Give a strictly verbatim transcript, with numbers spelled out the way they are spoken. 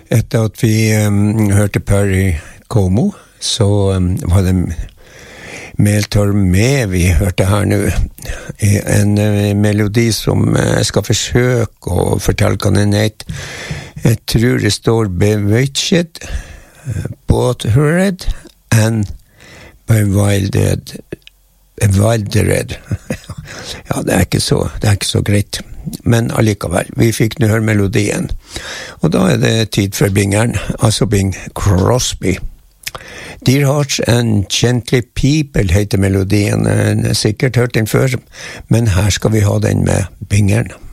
Etter at vi um, hørte Perry Como, så um, var det Meltormé vi hørte her nu. En uh, melodi som jeg uh, skal forsøke å fortelle hva den heter. Jeg tror det står Bewitched, uh, Bothered and Bewildered. Bewildered. Ja, det er ikke så, det er ikke så greit. Men allikevel, vi fikk nå høre melodien. Og da er det tid for bingeren, altså Bing Crosby. Dear Hearts and Gently People heter melodien. Jeg har sikkert hørt den før, men her skal vi ha den med bingeren.